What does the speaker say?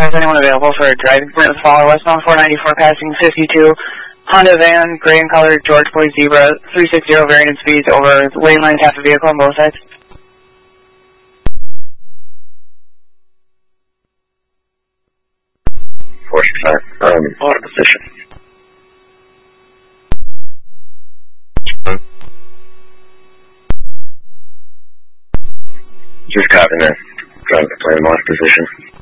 is anyone available for a driving permit with follower westbound 494 passing 52? Honda van, gray in color, George Boy Zebra, 360 variant speeds over lane lines, half a vehicle on both sides. Out of position. Just copy that. Trying to play in lost position.